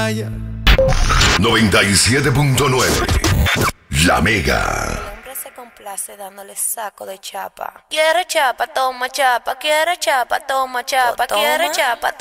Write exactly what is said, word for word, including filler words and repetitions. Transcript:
vaya. noventa y siete punto nueve La Mega. El hombre se complace dándole saco de chapa. Quiere chapa, toma chapa. Quiere chapa, toma chapa. Quiere chapa,